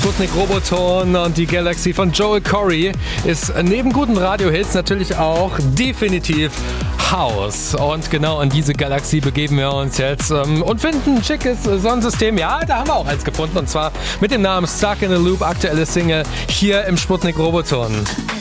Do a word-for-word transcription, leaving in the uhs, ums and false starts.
Sputnik Roboton und die Galaxy von Joel Corry ist neben guten Radiohits natürlich auch definitiv House. Und genau in diese Galaxie begeben wir uns jetzt ähm, und finden ein schickes Sonnensystem. Ja, da haben wir auch eins gefunden und zwar mit dem Namen Stuck in a Loop, aktuelle Single hier im Sputnik Roboton.